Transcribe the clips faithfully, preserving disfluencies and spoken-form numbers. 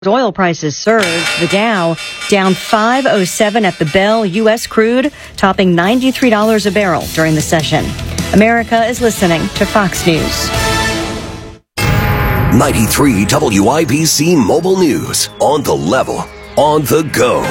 Oil prices surged. The Dow down five oh seven at the bell. U S crude topping ninety-three dollars a barrel during the session. America is listening to Fox News. ninety-three W I B C Mobile News. On the level. On the go.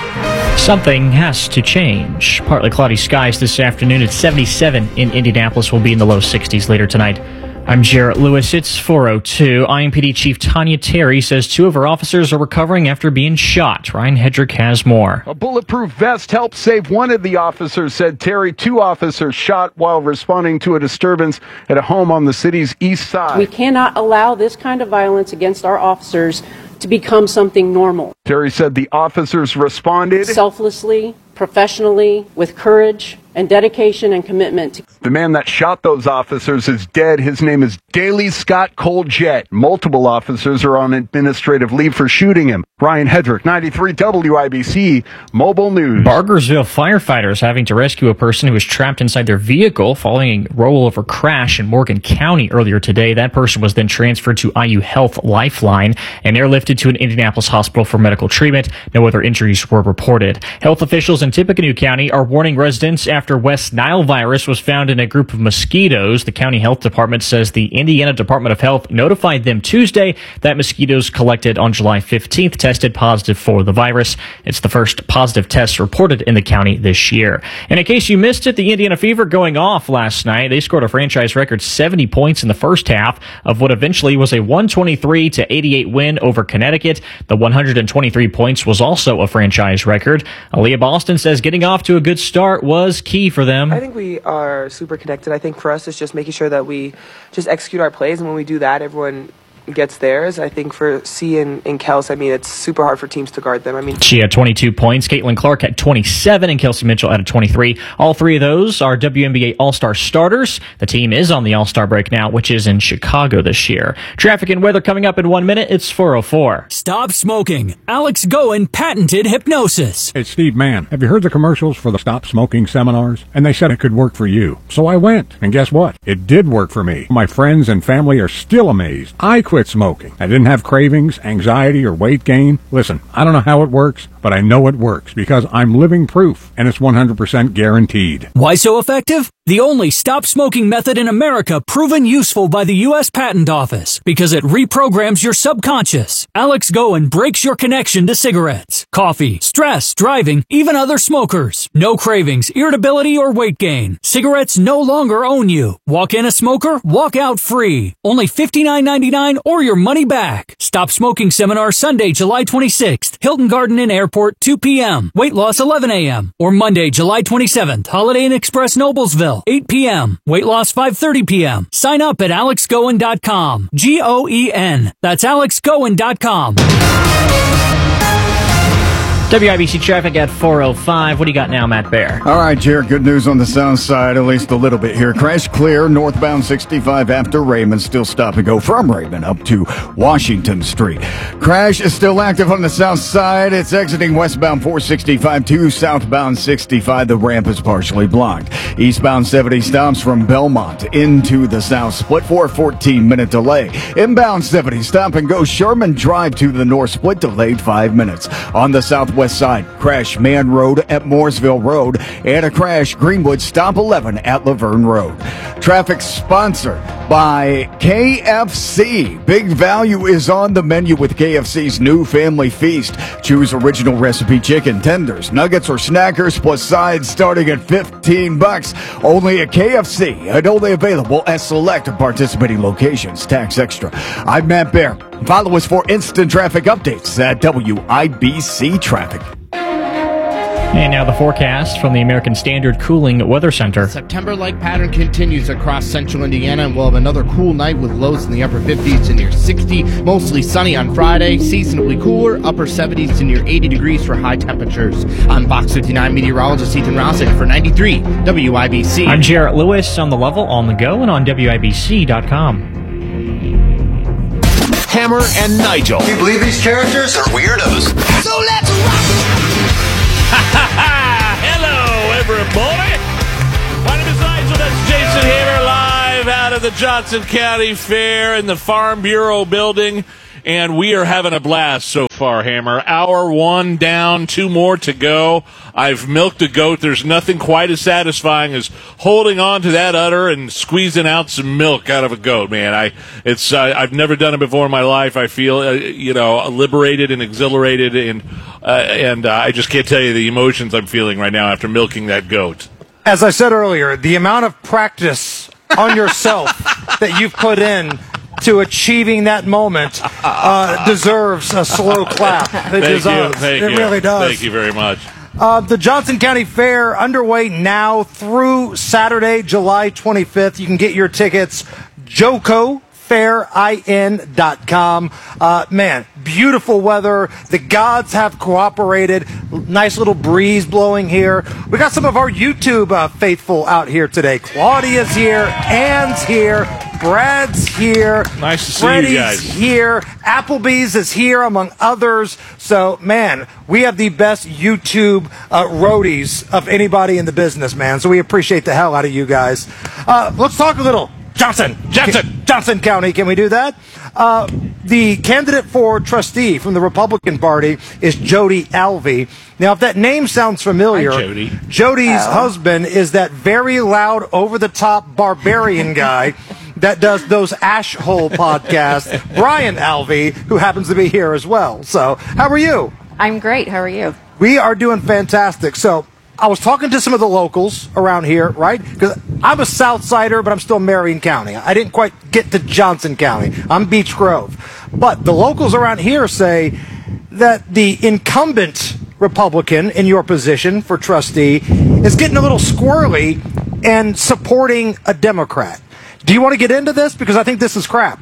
Something has to change. Partly cloudy skies this afternoon at seventy-seven in Indianapolis. Will be in the low sixties later tonight. I'm Jarrett Lewis. It's four oh two. I M P D Chief Tanya Terry says two of her officers are recovering after being shot. Ryan Hedrick has more. A bulletproof vest helped save one of the officers, said Terry. Two officers shot while responding to a disturbance at a home on the city's east side. We cannot allow this kind of violence against our officers to become something normal. Terry said the officers responded selflessly, professionally, with courage and dedication and commitment to. The man that shot those officers is dead. His name is Daley Scott Coljet. Multiple officers are on administrative leave for shooting him. Ryan Hedrick, ninety-three W I B C Mobile News. Bargersville firefighters having to rescue a person who was trapped inside their vehicle following a rollover crash in Morgan County earlier today. That person was then transferred to I U Health Lifeline and airlifted to an Indianapolis hospital for medical treatment. No other injuries were reported. Health officials in Tippecanoe County are warning residents after West Nile virus was found in a group of mosquitoes. The county health department says the Indiana Department of Health notified them Tuesday that mosquitoes collected on July fifteenth tested positive for the virus. It's the first positive test reported in the county this year. And in case you missed it, the Indiana Fever going off last night. They scored a franchise record seventy points in the first half of what eventually was a one twenty-three to eighty-eight win over Connecticut. The one hundred twenty-three points was also a franchise record. Aaliyah Boston says getting off to a good start was key for them. I think we are super connected. I think for us it's just making sure that we just execute our plays, and when we do that, everyone gets theirs. I think for C and, and Kels, I mean, it's super hard for teams to guard them. I mean, she had twenty-two points. Caitlin Clark had twenty-seven, and Kelsey Mitchell had twenty-three. All three of those are W N B A All-Star starters. The team is on the All-Star break now, which is in Chicago this year. Traffic and weather coming up in one minute. It's four oh four. Stop smoking. Alex Goen patented hypnosis. It's Steve Mann. Have you heard the commercials for the Stop Smoking seminars? And they said it could work for you. So I went. And guess what? It did work for me. My friends and family are still amazed. I quit smoking. I didn't have cravings, anxiety, or weight gain. Listen, I don't know how it works, but I know it works because I'm living proof, and it's one hundred percent guaranteed. Why so effective? The only stop smoking method in America proven useful by the U S Patent Office because it reprograms your subconscious. Alex Goen breaks your connection to cigarettes, coffee, stress, driving, even other smokers. No cravings, irritability, or weight gain. Cigarettes no longer own you. Walk in a smoker, walk out free. Only fifty-nine ninety-nine or your money back. Stop Smoking Seminar Sunday, July twenty-sixth. Hilton Garden Inn Airport, two p.m. Weight loss, eleven a.m. Or Monday, July twenty-seventh. Holiday Inn Express, Noblesville, eight p.m. Weight loss, five thirty p.m. Sign up at alex goen dot com. G O E N. That's alex goen dot com. W I B C traffic at four oh five. What do you got now, Matt Bear? All right, Jared, good news on the south side, at least a little bit here. Crash clear, northbound sixty-five after Raymond. Still stop and go from Raymond up to Washington Street. Crash is still active on the south side. It's exiting westbound four sixty-five to southbound sixty-five. The ramp is partially blocked. Eastbound seventy stops from Belmont into the south split for a fourteen minute delay. Inbound seventy stop and go Sherman Drive to the north split, delayed five minutes. On the southwest side, crash Man Road at Mooresville Road, and a crash Greenwood stop eleven at Laverne Road. Traffic sponsored by K F C. Big value is on the menu with K F C's new family feast. Choose original recipe chicken, tenders, nuggets, or snackers plus sides starting at fifteen bucks. Only at K F C and only available at select participating locations. Tax extra. I'm Matt Bear. Follow us for instant traffic updates at W I B C Traffic. And now the forecast from the American Standard Cooling Weather Center. September-like pattern continues across central Indiana, and we'll have another cool night with lows in the upper fifties to near sixty. Mostly sunny on Friday, seasonably cooler, upper seventies to near eighty degrees for high temperatures. I'm Fox fifty-nine meteorologist Ethan Rossick for ninety-three W I B C. I'm Jarrett Lewis on the level, on the go, and on W I B C dot com. Hammer and Nigel. Do you believe these characters are weirdos? So let's rock! Hello, everybody. My name is Nigel. That's Jason Hammer, live out of the Johnson County Fair in the Farm Bureau building and we are having a blast so far, Hammer. Hour one down, two more to go. I've milked a goat. There's nothing quite as satisfying as holding on to that udder and squeezing out some milk out of a goat, man. I it's uh, I've never done it before in my life. I feel uh, you know liberated and exhilarated, and uh, and uh, I just can't tell you the emotions I'm feeling right now after milking that goat. As I said earlier, the amount of practice on yourself that you've put in to achieving that moment uh, deserves a slow clap. It Thank deserves. you. Thank it you. really does. Thank you very much. Uh, the Johnson County Fair underway now through Saturday, July twenty-fifth. You can get your tickets, joco fair in dot com. Uh, man, beautiful weather. The gods have cooperated. Nice little breeze blowing here. We got some of our YouTube uh, faithful out here today. Claudia's here. Ann's here. Brad's here. Nice to see Freddie's you guys. here. Applebee's is here, among others. So, man, we have the best YouTube uh, roadies of anybody in the business, man. So we appreciate the hell out of you guys. Uh, let's talk a little Johnson. Johnson. Johnson County. Can we do that? Uh, the candidate for trustee from the Republican Party is Jody Alvey. Now, if that name sounds familiar, Hi, Jody. Jody's Oh. husband is that very loud, over-the-top barbarian guy that does those Ash Hole podcasts, Brian Alvey, who happens to be here as well. So, how are you? I'm great. How are you? We are doing fantastic. So, I was talking to some of the locals around here, right? Because I'm a South Sider, but I'm still Marion County. I didn't quite get to Johnson County. I'm Beech Grove. But the locals around here say that the incumbent Republican in your position for trustee is getting a little squirrely and supporting a Democrat. Do you want to get into this? Because I think this is crap.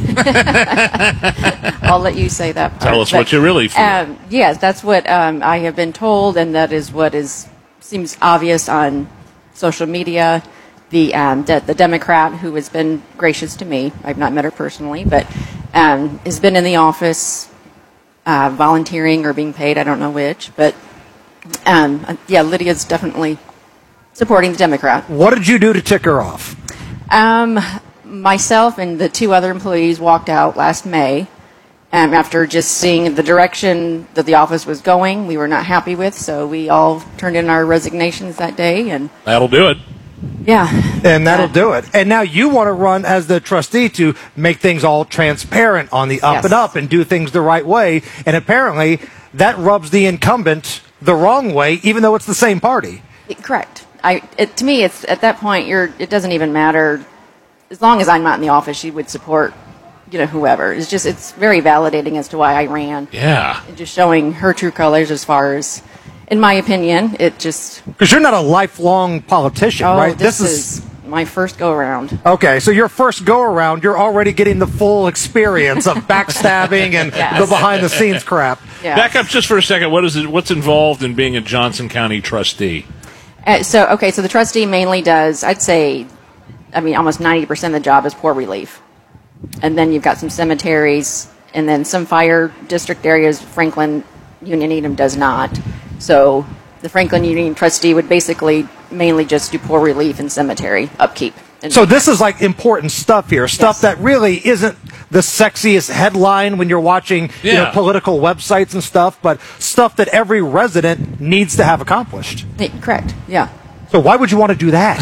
I'll let you say that part. Tell us But, what you really feel. Um, yes, that's what um, I have been told, and that is what is seems obvious on social media. The um, de- the Democrat who has been gracious to me, I've not met her personally, but um, has been in the office uh, volunteering or being paid, I don't know which. But um, yeah, Lydia's definitely supporting the Democrat. What did you do to tick her off? Um, myself and the two other employees walked out last May um, after just seeing the direction that the office was going. We were not happy with, so we all turned in our resignations that day. And That'll do it. yeah, And that'll do it. And now you want to run as the trustee to make things all transparent on the up Yes. and up and do things the right way. And apparently that rubs the incumbent the wrong way, even though it's the same party. correct. I it, to me, it's at that point. You're. It doesn't even matter as long as I'm not in the office. She would support, you know, whoever. It's just it's very validating as to why I ran. Yeah. And just showing her true colors as far as, in my opinion, it just. Because you're not a lifelong politician, Oh, right? this, is, my first go around. Okay, so your first go around, you're already getting the full experience of backstabbing and Yes. the behind the scenes crap. Yeah. Back up just for a second. What is it? What's involved in being a Johnson County trustee? Uh, so, okay, so the trustee mainly does, I'd say, I mean, almost ninety percent of the job is poor relief. And then you've got some cemeteries, and then some fire district areas, Franklin Union Needham does not. So the Franklin Union trustee would basically mainly just do poor relief and cemetery upkeep. And So this is like important stuff here, stuff Yes. that really isn't the sexiest headline when you're watching you know, Yeah. political websites and stuff, but stuff that every resident needs to have accomplished. Eh, correct, yeah. So why would you want to do that?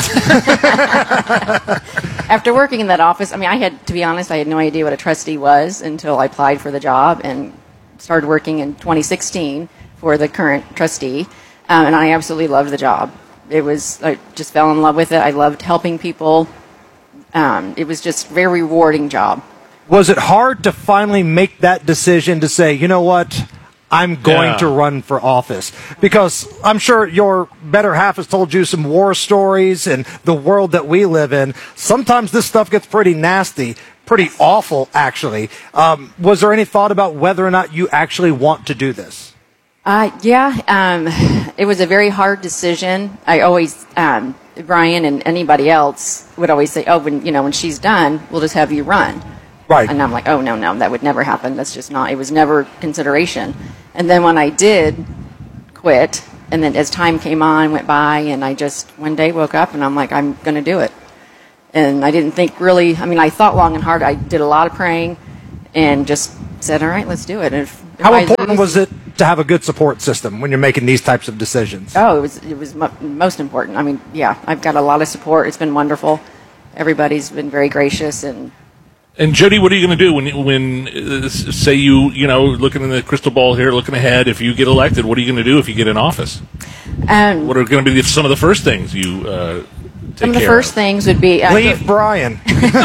After working in that office, I mean, I had, to be honest, I had no idea what a trustee was until I applied for the job and started working in twenty sixteen for the current trustee, um, and I absolutely loved the job. It was, I just fell in love with it. I loved helping people. Um, it was just a very rewarding job. Was it hard to finally make that decision to say, you know what, I'm going Yeah. to run for office? Because I'm sure your better half has told you some war stories and the world that we live in. Sometimes this stuff gets pretty nasty, pretty awful, actually. Um, was there any thought about whether or not you actually want to do this? Uh, yeah, um, it was a very hard decision. I always, um, Brian and anybody else would always say, oh, when, you know, when she's done, we'll just have you run. Right. And I'm like, oh, no, no, that would never happen. That's just not, it was never consideration. And then when I did quit, and then as time came on, went by, and I just one day woke up and I'm like, I'm going to do it. And I didn't think really, I mean, I thought long and hard. I did a lot of praying and just said, all right, let's do it. And if, if How I important lose- was it to have a good support system when you're making these types of decisions? Oh, it was it was mo- most important. I mean, yeah, I've got a lot of support. It's been wonderful. Everybody's been very gracious, and And Jody, what are you going to do when, when uh, say you, you know, looking in the crystal ball here, looking ahead, if you get elected, what are you going to do if you get in office? um, What are going to be some of the first things you uh, take some of the care first things would be uh, Leave Brian.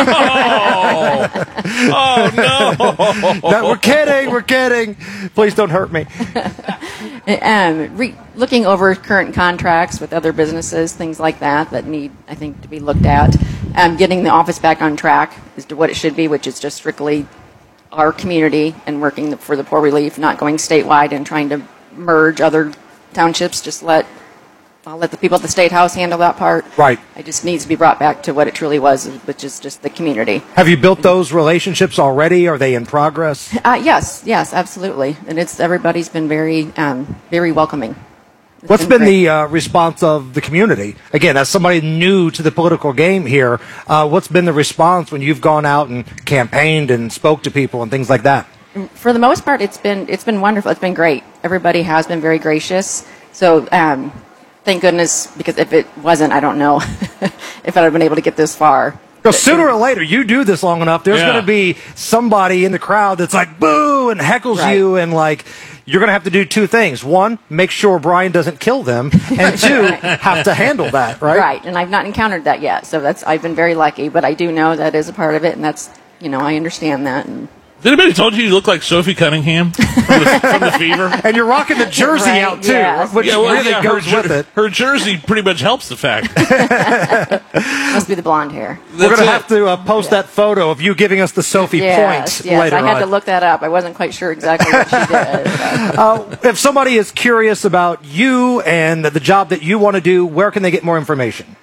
oh, oh no. No, we're kidding. We're kidding. Please don't hurt me. um, re- looking over current contracts with other businesses, things like that, that need, I think, to be looked at. Um, getting the office back on track as to what it should be, which is just strictly our community and working for the poor relief, not going statewide and trying to merge other townships. Just let I'll let the people at the State House handle that part. Right. It just needs to be brought back to what it truly was, which is just the community. Have you built those relationships already? Are they in progress? Uh, yes, yes, absolutely. And it's everybody's been very, um, very welcoming. It's What's been, great. the uh, response of the community? Again, as somebody new to the political game here, uh, what's been the response when you've gone out and campaigned and spoke to people and things like that? For the most part, it's been it's been wonderful. It's been great. Everybody has been very gracious. So um, thank goodness, because if it wasn't, I don't know if I'd have been able to get this far. Because sooner or later, you do this long enough, there's Yeah. going to be somebody in the crowd that's like, boo, and heckles Right. you, and like, you're going to have to do two things. One, make sure Brian doesn't kill them, and two, have to handle that, right? Right, and I've not encountered that yet. So that's I've been very lucky, but I do know that is a part of it, and that's, you know, I understand that. And Has anybody told you you look like Sophie Cunningham from the, from the Fever? And you're rocking the jersey Right, out, too, yes. which Yeah, well, really yeah, goes her, with it. Her jersey pretty much helps the fact. must be the blonde hair. We're going to That's have it. to uh, post that photo of you giving us the Sophie Yes, points yes. later I had on. to look that up. I wasn't quite sure exactly what she did. but- Uh, if somebody is curious about you and the job that you want to do, where can they get more information?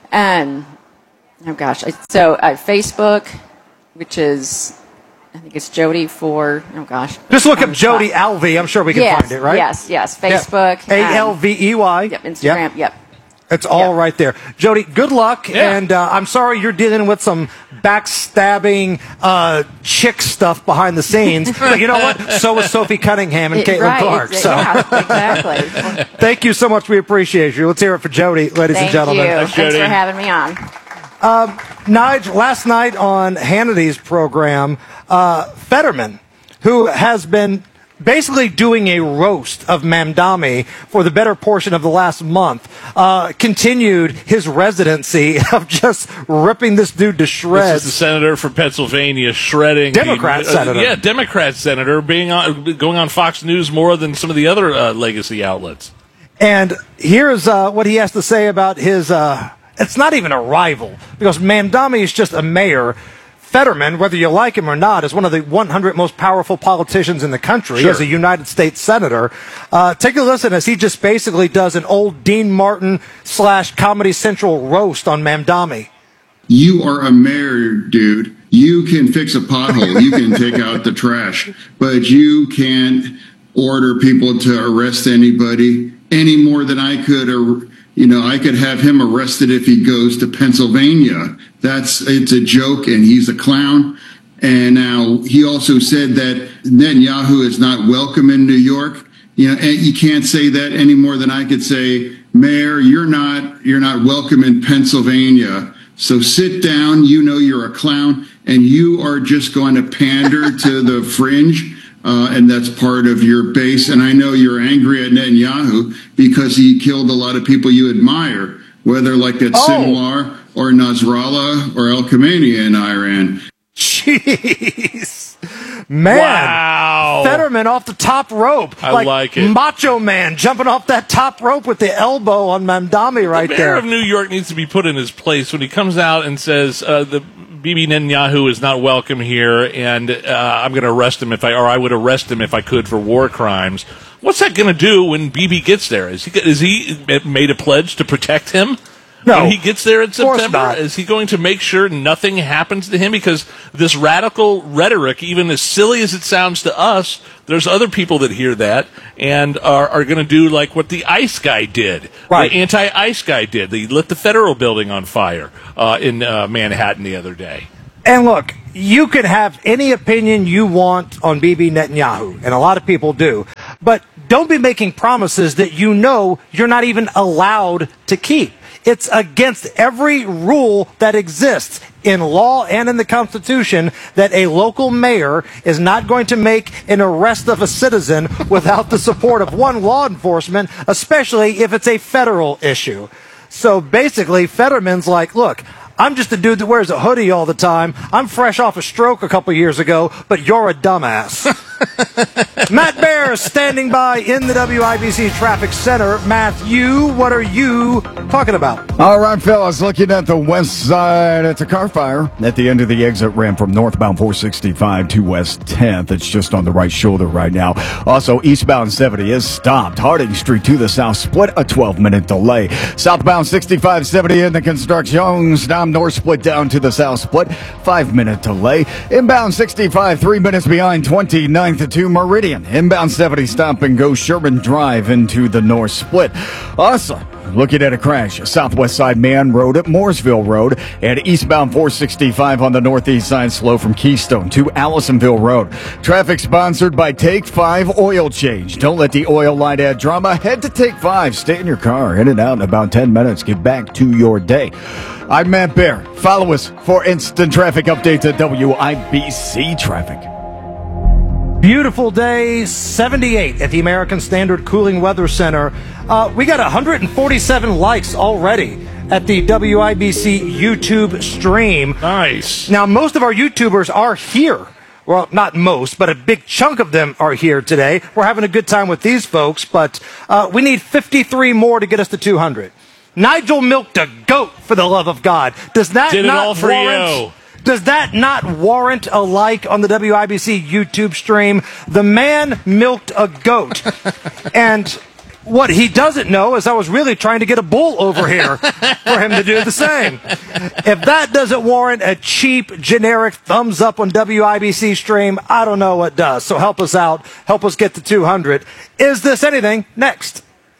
Um, oh gosh, I- so uh, Facebook, which is I think it's Jody for oh gosh. Just look on up the Jody spot. Alvey. I'm sure we can yes, find it, right? Yes, yes. Facebook. A L V E Y. Yep, Instagram. Yep. It's all right there. Jody, good luck. Yeah. And uh, I'm sorry you're dealing with some backstabbing uh, chick stuff behind the scenes. But you know what? So was Sophie Cunningham and It- Caitlin right, Clark. exa- So yeah, exactly. thank you so much. We appreciate you. Let's hear it for Jody, ladies Thank and gentlemen. you. Thanks, Thanks Jody. for having me on. Um, Nigel, last night on Hannity's program, uh, Fetterman, who has been basically doing a roast of Mamdani for the better portion of the last month, uh, continued his residency of just ripping this dude to This shreds. is the senator from Pennsylvania shredding Democrat the, senator. yeah, Democrat senator being on, going on Fox News more than some of the other uh, legacy outlets. And here's uh, what he has to say about his. Uh, it's not even a rival because Mamdani is just a mayor. Fetterman, whether you like him or not, is one of the one hundred most powerful politicians in the country Sure. as a United States senator. Uh, take a listen as he just basically does an old Dean Martin slash Comedy Central roast on Mamdani. You are a mayor, dude. You can fix a pothole. You can take out the trash, but you can't order people to arrest anybody any more than I could. Or, you know, I could have him arrested if he goes to Pennsylvania. That's, it's a joke and he's a clown. And now he also said that Netanyahu is not welcome in New York. You know, and you can't say that any more than I could say, Mayor, you're not, you're not welcome in Pennsylvania. So sit down. You know, you're a clown and you are just going to pander to the fringe. Uh, and that's part of your base. And I know you're angry at Netanyahu because he killed a lot of people you admire, whether like at Oh. Sinwar or Nasrallah or Al Khamenei in Iran. Jeez. Man. Wow. Fetterman off the top rope. I like it. Macho Man jumping off that top rope with the elbow on Mamdani right the mayor there. of New York needs to be put in his place when he comes out and says uh, the Bibi Netanyahu is not welcome here, and uh, I'm going to arrest him if I, or I would arrest him if I could for war crimes. What's that going to do when Bibi gets there? Is he is he made a pledge to protect him? No. When he gets there in course September, not. is he going to make sure nothing happens to him? Because this radical rhetoric, even as silly as it sounds to us, there's other people that hear that and are, are going to do like what the ICE guy did. Right. The anti-ICE guy did. They lit the federal building on fire uh, in uh, Manhattan the other day. And look, you can have any opinion you want on Bibi Netanyahu, and a lot of people do, but don't be making promises that you know you're not even allowed to keep. It's against every rule that exists in law and in the Constitution that a local mayor is not going to make an arrest of a citizen without the support of one, law enforcement, especially if it's a federal issue. So basically, Fetterman's like, look, I'm just a dude that wears a hoodie all the time. I'm fresh off a stroke a couple years ago, but you're a dumbass. Matt Bear is standing by in the W I B C Traffic Center. Matthew, what are you talking about? All right, fellas, looking at the west side, it's a car fire at the end of the exit ramp from northbound four sixty-five to West tenth. It's just on the right shoulder right now. Also, eastbound seventy is stopped. Harding Street to the south split, a twelve-minute delay. Southbound sixty-five seventy in the construction stop. North split down to the south split, five-minute delay. Inbound sixty-five, three minutes behind twenty-ninth to Meridian. Inbound seventy stop and go Sherman Drive into the north split. Also, looking at a crash, southwest side Man Road at Mooresville Road, and eastbound four sixty-five on the northeast side slow from Keystone to Allisonville Road. Traffic sponsored by Take five Oil Change. Don't let the oil light add drama. Head to Take five. Stay in your car. In and out in about ten minutes. Get back to your day. I'm Matt Bear. Follow us for instant traffic updates at W I B C Traffic. Beautiful day, seventy-eight at the American Standard Cooling Weather Center. Uh, we got one hundred forty-seven likes already at the W I B C YouTube stream. Nice. Now, most of our YouTubers are here. Well, not most, but a big chunk of them are here today. We're having a good time with these folks, but uh, we need fifty-three more to get us to two hundred. Nigel milked a goat, for the love of God. Does that Did it not all for warrant... you. Does that not warrant a like on the W I B C YouTube stream? The man milked a goat. And what he doesn't know is I was really trying to get a bull over here for him to do the same. If that doesn't warrant a cheap, generic thumbs up on W I B C stream, I don't know what does. So help us out. Help us get to two hundred. Is This Anything? Next.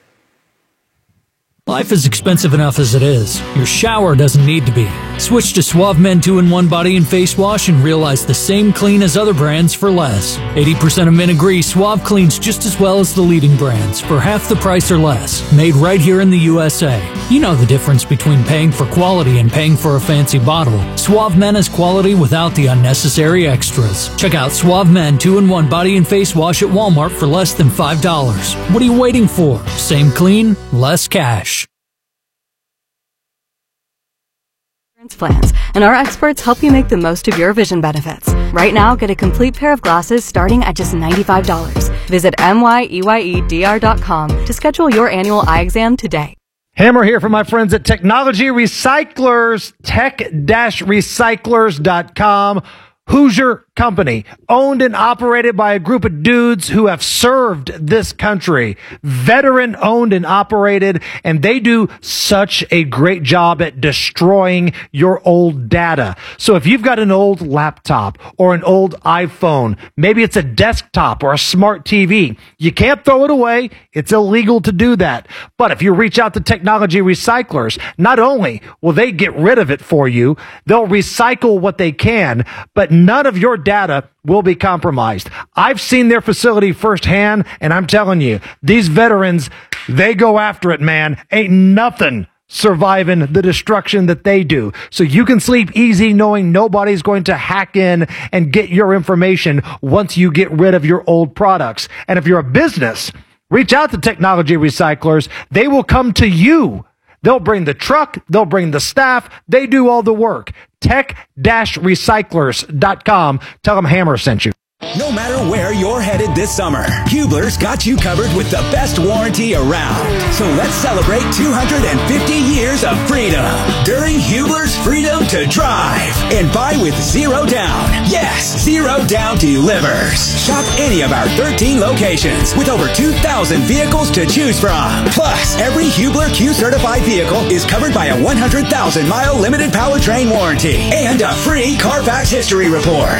Life is expensive enough as it is. Your shower doesn't need to be. Switch to Suave Men two in one Body and Face Wash and realize the same clean as other brands for less. eighty percent of men agree Suave cleans just as well as the leading brands for half the price or less. Made right here in the U S A. You know the difference between paying for quality and paying for a fancy bottle. Suave Men is quality without the unnecessary extras. Check out Suave Men two in one Body and Face Wash at Walmart for less than five dollars. What are you waiting for? Same clean, less cash. Plans, and our experts help you make the most of your vision benefits. Right now, get a complete pair of glasses starting at just ninety-five dollars. Visit M Y E Y E D R dot com to schedule your annual eye exam today. Hammer here from my friends at Technology Recyclers, tech dash recyclers dot com. Hoosier Company, owned and operated by a group of dudes who have served this country, veteran owned and operated, and they do such a great job at destroying your old data. So if you've got an old laptop or an old iPhone, maybe it's a desktop or a smart T V, you can't throw it away. It's illegal to do that. But if you reach out to Technology Recyclers, not only will they get rid of it for you, they'll recycle what they can, but none of your data will be compromised. I've seen their facility firsthand, and I'm telling you, these veterans, they go after it, man. Ain't nothing surviving the destruction that they do. So you can sleep easy knowing nobody's going to hack in and get your information once you get rid of your old products. And if you're a business, reach out to Technology Recyclers. They will come to you. They'll bring the truck. They'll bring the staff. They do all the work. tech dash recyclers dot com. Tell them Hammer sent you. No matter where you're headed this summer, Hubler's got you covered with the best warranty around. So let's celebrate two hundred fifty years of freedom during Hubler's Freedom to Drive and buy with zero down. Yes, zero down delivers. Shop any of our thirteen locations with over two thousand vehicles to choose from. Plus, every Hubler Q-certified vehicle is covered by a one hundred thousand mile limited powertrain warranty and a free Carfax history report.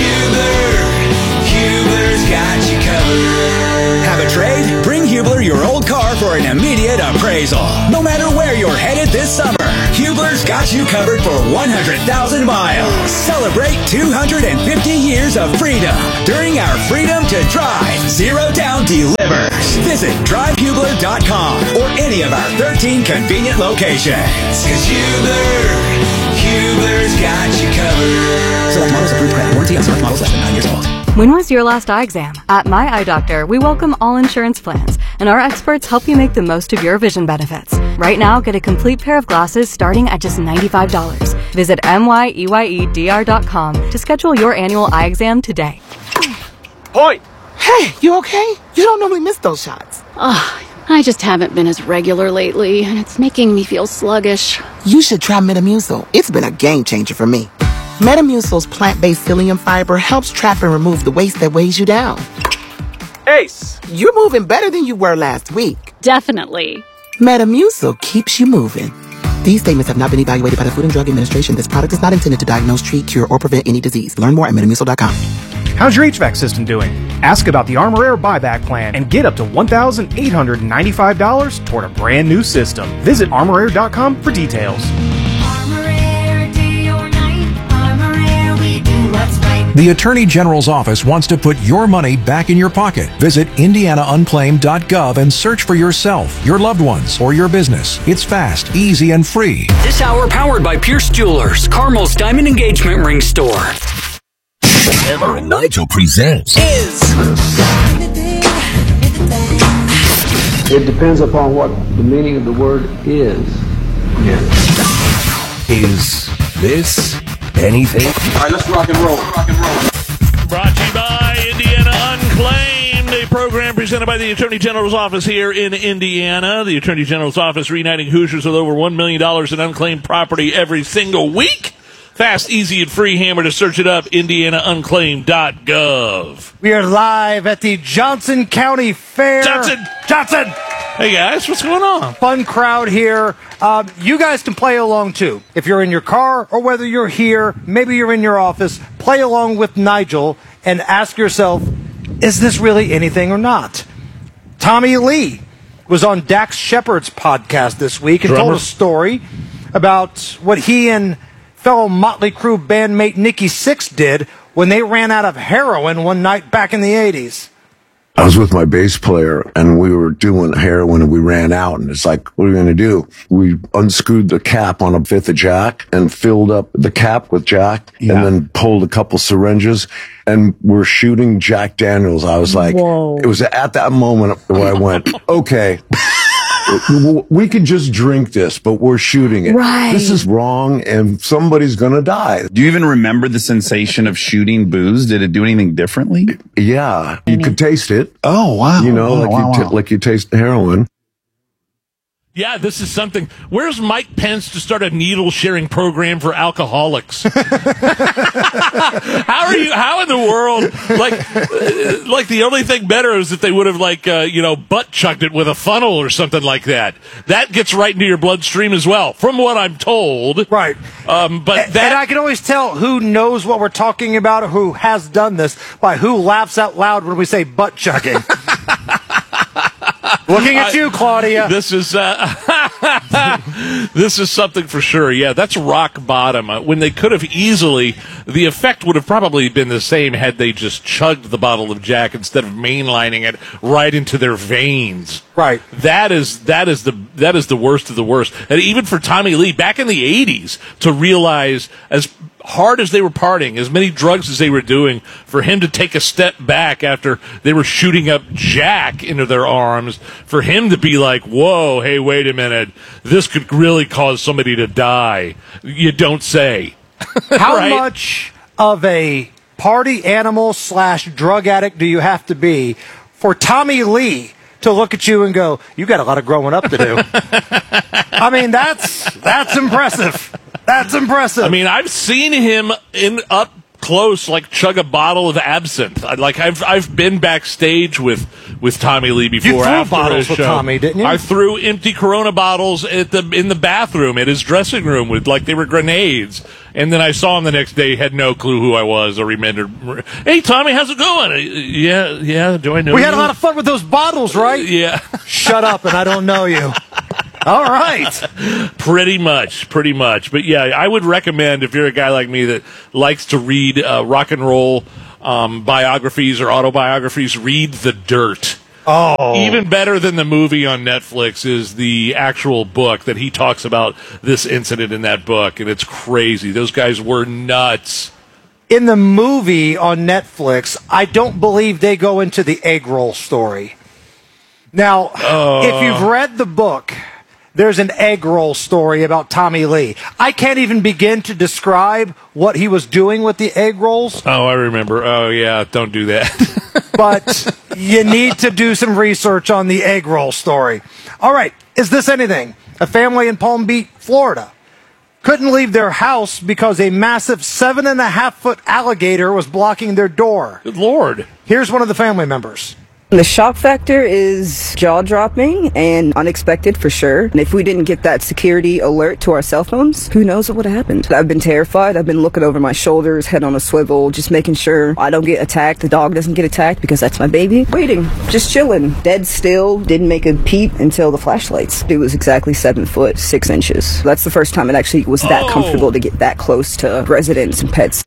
Hubler. Hubler's got you covered. Have a trade? Bring Hubler your old car for an immediate appraisal. No matter where you're headed this summer, Hubler's got you covered for one hundred thousand miles. Celebrate two hundred fifty years of freedom during our Freedom to Drive Zero Down Delivers. Visit drive hubler dot com or any of our thirteen convenient locations. Cause Hubler, Hubler's got you covered. Select models approved credit. Warranty on select models less than nine years old. When was your last eye exam? At My Eye Doctor, we welcome all insurance plans, and our experts help you make the most of your vision benefits. Right now, get a complete pair of glasses starting at just ninety-five dollars. Visit M Y E Y E D R dot com to schedule your annual eye exam today. Point! Hey, you okay? You don't normally miss those shots. Ugh, I just haven't been as regular lately, and it's making me feel sluggish. You should try Metamucil. It's been a game changer for me. Metamucil's plant-based psyllium fiber helps trap and remove the waste that weighs you down. Ace, you're moving better than you were last week. Definitely. Metamucil keeps you moving. These statements have not been evaluated by the Food and Drug Administration. This product is not intended to diagnose, treat, cure, or prevent any disease. Learn more at metamucil dot com. How's your H V A C system doing? Ask about the Armor Air buyback plan and get up to one thousand eight hundred ninety-five dollars toward a brand new system. Visit armor air dot com for details. The Attorney General's office wants to put your money back in your pocket. Visit indiana unclaimed dot gov and search for yourself, your loved ones, or your business. It's fast, easy, and free. This hour powered by Pierce Jewelers, Carmel's Diamond Engagement Ring Store. Hammer and Nigel presents Is. It depends upon what the meaning of the word is. Is this anything? All right, let's rock and roll. Rock and roll. Brought to you by Indiana Unclaimed, a program presented by the Attorney General's office here in Indiana. The Attorney General's office reuniting Hoosiers with over one million dollars in unclaimed property every single week. Fast, easy, and free. Hammer to search it up, indiana unclaimed dot gov. We are live at the Johnson County Fair. Johnson! Johnson! Hey, guys, what's going on? Fun crowd here. Um, you guys can play along, too. If you're in your car or whether you're here, maybe you're in your office, play along with Nigel and ask yourself, is this really anything or not? Tommy Lee was on Dax Shepard's podcast this week and Drummer. told a story about what he and fellow Motley Crue bandmate Nikki Sixx did when they ran out of heroin one night back in the eighties. I was with my bass player and we were doing heroin and we ran out and it's like, what are we going to do? We unscrewed the cap on a fifth of Jack and filled up the cap with Jack yeah. and then pulled a couple syringes and we're shooting Jack Daniels. I was like, Whoa. It was at that moment where I went, okay, we could just drink this, but we're shooting it. Right. This is wrong and somebody's going to die. Do you even remember the sensation of shooting booze? Did it do anything differently? Yeah. You could taste it. Oh, wow. You know, oh, like, wow, you t- wow. like you taste heroin. Yeah, this is something. Where's Mike Pence to start a needle sharing program for alcoholics? How are you? How in the world? Like, uh, like the only thing better is if they would have like uh, you know butt chugged it with a funnel or something like that. That gets right into your bloodstream as well, from what I'm told. Right. Um, but and, that, and I can always tell who knows what we're talking about or who has done this by who laughs out loud when we say butt chugging. Looking at you, Claudia. This is uh, this is something for sure. Yeah, that's rock bottom. Uh, when they could have easily, the effect would have probably been the same had they just chugged the bottle of Jack instead of mainlining it right into their veins. Right. That is that is the that is the worst of the worst. And even for Tommy Lee back in the eighties to realize as hard as they were partying, as many drugs as they were doing, for him to take a step back after they were shooting up Jack into their arms, for him to be like, whoa, hey, wait a minute, this could really cause somebody to die. You don't say. How Right? much of a party animal slash drug addict do you have to be for Tommy Lee to look at you and go, you got a lot of growing up to do? I mean, that's that's impressive. That's impressive. I mean, I've seen him in up close, like chug a bottle of absinthe. I, like I've I've been backstage with, with Tommy Lee before. You threw after bottles his with show. Tommy, didn't you? I threw empty Corona bottles at the in the bathroom at his dressing room with like they were grenades. And then I saw him the next day. Had no clue who I was or remembered. Hey, Tommy, how's it going? Yeah, yeah. Do I know? We you? had a lot of fun with those bottles, right? Yeah. Shut up, and I don't know you. All right. Pretty much, pretty much. But yeah, I would recommend if you're a guy like me that likes to read uh, rock and roll um, biographies or autobiographies, read The Dirt. Oh. Even better than the movie on Netflix is the actual book that he talks about this incident in that book, and it's crazy. Those guys were nuts. In the movie on Netflix, I don't believe they go into the egg roll story. Now, uh. if you've read the book, there's an egg roll story about Tommy Lee. I can't even begin to describe what he was doing with the egg rolls. Oh, I remember. Oh, yeah, don't do that. But you need to do some research on the egg roll story. All right, is this anything? A family in Palm Beach, Florida, couldn't leave their house because a massive seven and a half foot alligator was blocking their door. Good Lord. Here's one of the family members. The shock factor is jaw-dropping and unexpected for sure. And if we didn't get that security alert to our cell phones, who knows what would have happened. I've been terrified. I've been looking over my shoulders, head on a swivel, just making sure I don't get attacked, the dog doesn't get attacked because that's my baby. Waiting, just chilling, dead still, didn't make a peep until the flashlights. It was exactly seven foot, six inches. That's the first time it actually was that oh. comfortable to get that close to residents and pets.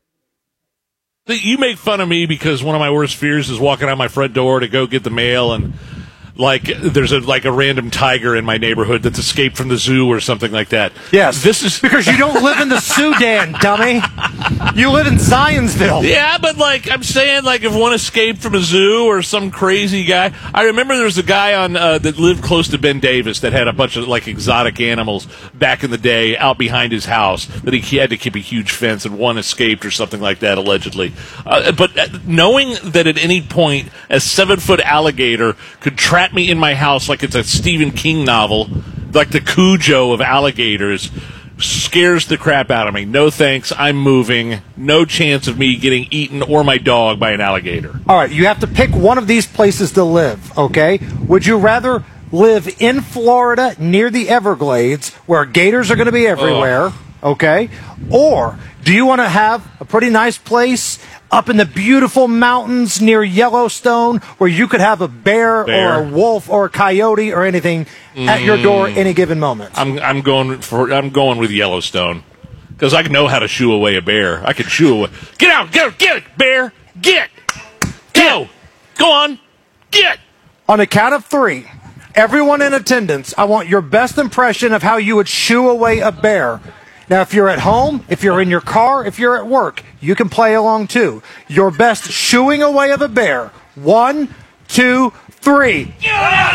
You make fun of me because one of my worst fears is walking out my front door to go get the mail and like there's a like a random tiger in my neighborhood that's escaped from the zoo or something like that. Yes. This is because you don't live in the Sudan, dummy. You live in Zionsville. Yeah, but like I'm saying, like if one escaped from a zoo or some crazy guy. I remember there was a guy on uh, that lived close to Ben Davis that had a bunch of like exotic animals back in the day out behind his house that he, he had to keep a huge fence and one escaped or something like that allegedly. Uh, but knowing that at any point a seven foot alligator could trap me in my house like it's a Stephen King novel, like the Cujo of alligators, scares the crap out of me. No thanks, I'm moving. No chance of me getting eaten or my dog by an alligator. All right, you have to pick one of these places to live, okay? Would you rather live in Florida near the Everglades where gators are going to be everywhere, oh. okay? Or do you want to have a pretty nice place up in the beautiful mountains near Yellowstone where you could have a bear, bear. or a wolf or a coyote or anything mm. at your door any given moment? I'm I'm going for I'm going with Yellowstone because I know how to shoo away a bear. I can shoo away. Get out, go, get it, bear, get, go, go on, get. On a count of three, everyone in attendance, I want your best impression of how you would shoo away a bear. Now, if you're at home, if you're in your car, if you're at work, you can play along too. Your best shooing away of a bear. One, two, three. Get out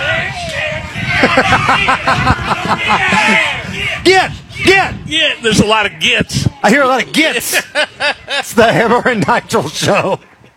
of here! Get! Get! Get! There's a lot of gets. I hear a lot of gets. It's the Hammer and Nigel Show.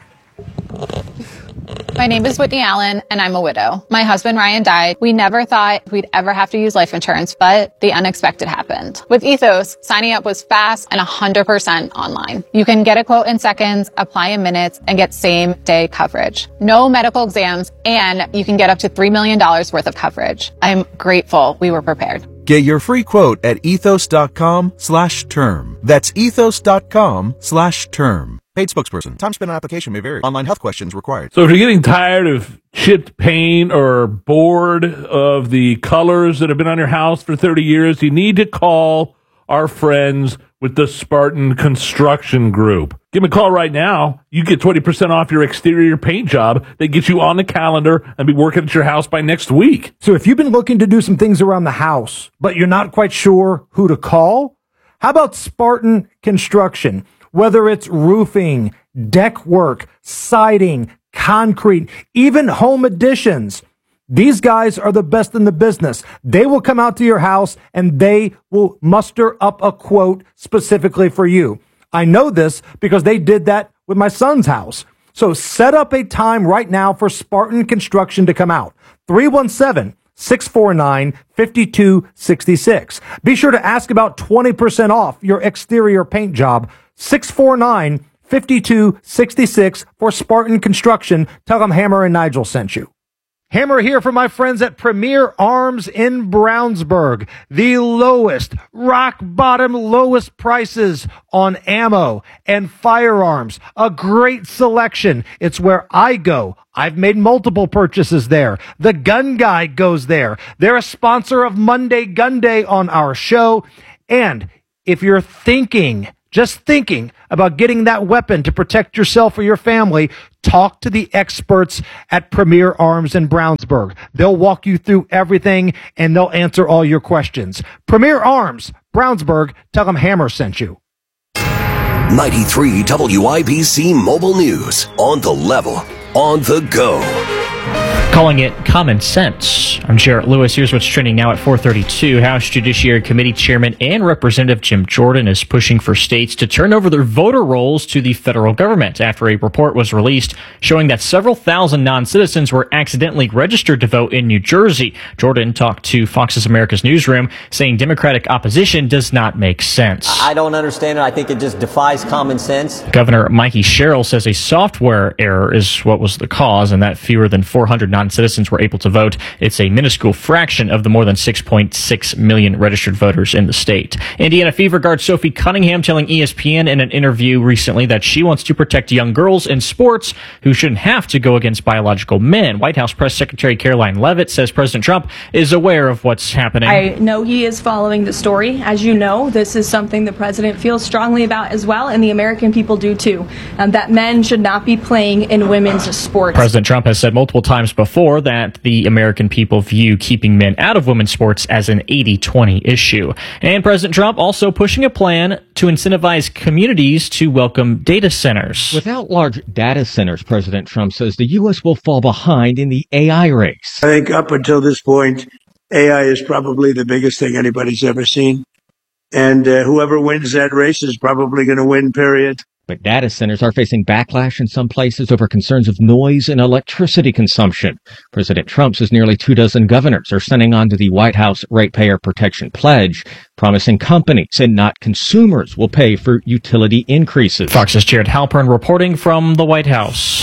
My name is Whitney Allen, and I'm a widow. My husband, Ryan, died. We never thought we'd ever have to use life insurance, but the unexpected happened. With Ethos, signing up was fast and one hundred percent online. You can get a quote in seconds, apply in minutes, and get same-day coverage. No medical exams, and you can get up to three million dollars worth of coverage. I'm grateful we were prepared. Get your free quote at ethos.com slash term. That's ethos.com slash term. Paid spokesperson. Time spent on application may vary. Online health questions required. So if you're getting tired of chipped paint or bored of the colors that have been on your house for thirty years, you need to call our friends with the Spartan Construction Group. Give them a call right now. You get twenty percent off your exterior paint job. They get you on the calendar and be working at your house by next week. So if you've been looking to do some things around the house, but you're not quite sure who to call, how about Spartan Construction? Whether it's roofing, deck work, siding, concrete, even home additions, these guys are the best in the business. They will come out to your house and they will muster up a quote specifically for you. I know this because they did that with my son's house. So set up a time right now for Spartan Construction to come out. three one seven, six four nine, five two six six. Be sure to ask about twenty percent off your exterior paint job. six four nine, five two six six for Spartan Construction. Tell them Hammer and Nigel sent you. Hammer here for my friends at Premier Arms in Brownsburg. The lowest, rock bottom lowest prices on ammo and firearms. A great selection. It's where I go. I've made multiple purchases there. The Gun Guy goes there. They're a sponsor of Monday Gun Day on our show. And if you're thinking, just thinking about getting that weapon to protect yourself or your family, talk to the experts at Premier Arms in Brownsburg. They'll walk you through everything and they'll answer all your questions. Premier Arms, Brownsburg, tell them Hammer sent you. ninety-three W I B C Mobile News. On the level. On the go. Calling it common sense. I'm Jarrett Lewis. Here's what's trending now at four thirty-two. House Judiciary Committee Chairman and Representative Jim Jordan is pushing for states to turn over their voter rolls to the federal government after a report was released showing that several thousand non-citizens were accidentally registered to vote in New Jersey. Jordan talked to Fox's America's Newsroom, saying Democratic opposition does not make sense. I don't understand it. I think it just defies common sense. Governor Mikey Sherrill says a software error is what was the cause and that fewer than four hundred non-citizens were able to vote. It's a minuscule fraction of the more than six point six million registered voters in the state. Indiana Fever guard Sophie Cunningham telling E S P N in an interview recently that she wants to protect young girls in sports who shouldn't have to go against biological men. White House Press Secretary Caroline Leavitt says President Trump is aware of what's happening. I know he is following the story. As you know, this is something the president feels strongly about as well, and the American people do too, um, that men should not be playing in women's sports. President Trump has said multiple times before that the American people view keeping men out of women's sports as an eighty twenty issue. And President Trump also pushing a plan to incentivize communities to welcome data centers. Without large data centers, President Trump says the U S will fall behind in the A I race. I think up until this point, A I is probably the biggest thing anybody's ever seen. And uh, whoever wins that race is probably going to win, period. But data centers are facing backlash in some places over concerns of noise and electricity consumption. President Trump says nearly two dozen governors are signing on to the White House Ratepayer Protection Pledge, promising companies and not consumers will pay for utility increases. Fox's Jared Halpern reporting from the White House.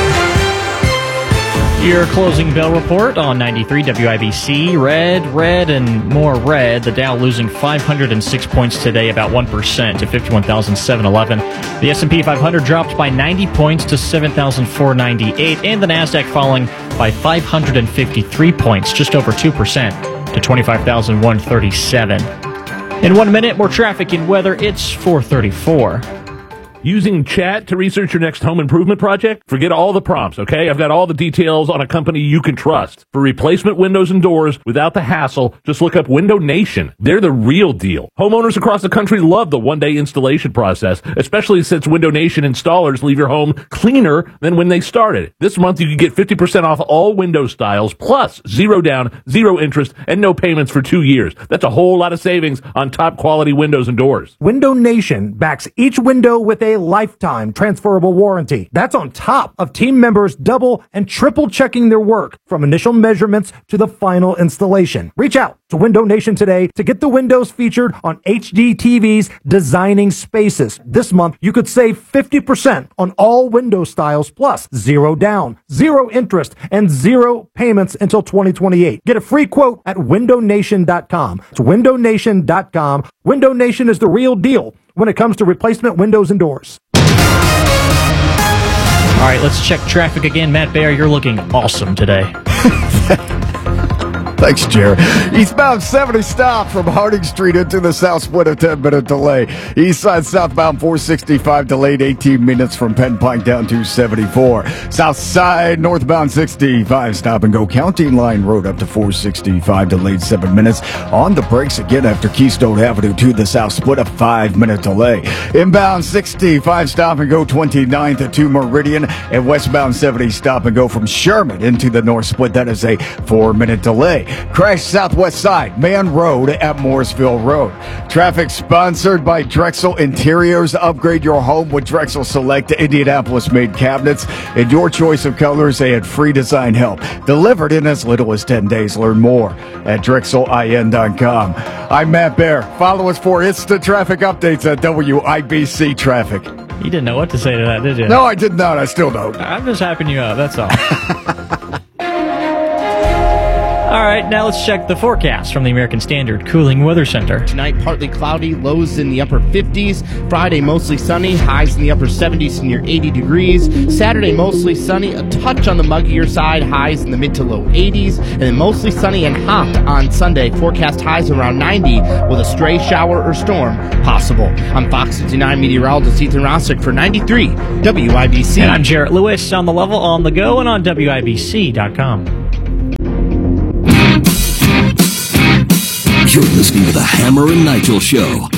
Your closing bell report on ninety-three W I B C. Red, red, and more red. The Dow losing five hundred six points today, about one percent to fifty-one thousand seven hundred eleven. The S and P five hundred dropped by ninety points to seven thousand four hundred ninety-eight. And the NASDAQ falling by five hundred fifty-three points, just over two percent to twenty-five thousand one hundred thirty-seven. In one minute, more traffic and weather. It's four thirty-four. Using chat to research your next home improvement project? Forget all the prompts, okay? I've got all the details on a company you can trust. For replacement windows and doors without the hassle, just look up Window Nation. They're the real deal. Homeowners across the country love the one-day installation process, especially since Window Nation installers leave your home cleaner than when they started. This month, you can get fifty percent off all window styles, plus zero down, zero interest, and no payments for two years. That's a whole lot of savings on top-quality windows and doors. Window Nation backs each window with a lifetime transferable warranty. That's on top of team members double and triple checking their work from initial measurements to the final installation. Reach out to Window Nation today to get the windows featured on H D T V's Designing Spaces. This month, you could save fifty percent on all window styles, plus zero down, zero interest, and zero payments until twenty twenty-eight. Get a free quote at window nation dot com. It's window nation dot com. Window Nation is the real deal when it comes to replacement windows and doors. All right, let's check traffic again. Matt Baer, you're looking awesome today. Thanks, Jared. Eastbound seventy stop from Harding Street into the South Split, a ten minute delay. East side southbound four sixty-five delayed eighteen minutes from Penn Pike down to seventy-four. South side northbound sixty-five stop and go. County Line Road up to four sixty-five delayed seven minutes. On the brakes again after Keystone Avenue to the South Split, a five minute delay. Inbound sixty-five stop and go twenty-ninth to Meridian, and westbound seventy stop and go from Sherman into the North Split. That is a four minute delay. Crash southwest side, Man Road at Morrisville Road. Traffic sponsored by Drexel Interiors. Upgrade your home with Drexel Select Indianapolis-made cabinets. And your choice of colors and free design help. Delivered in as little as ten days. Learn more at drexel I N dot com. I'm Matt Baer. Follow us for instant traffic updates at W I B C Traffic. You didn't know what to say to that, did you? No, I did not. I still don't. I'm just hyping you up, that's all. All right, now let's check the forecast from the American Standard Cooling Weather Center. Tonight, partly cloudy, lows in the upper fifties. Friday, mostly sunny, highs in the upper seventies to near eighty degrees. Saturday, mostly sunny, a touch on the muggier side, highs in the mid to low eighties. And then mostly sunny and hot on Sunday, forecast highs around ninety with a stray shower or storm possible. I'm Fox fifty-nine meteorologist Ethan Rossick for ninety-three W I B C. And I'm Jarrett Lewis on the level, on the go, and on W I B C dot com. You're listening to the Hammer and Nigel Show.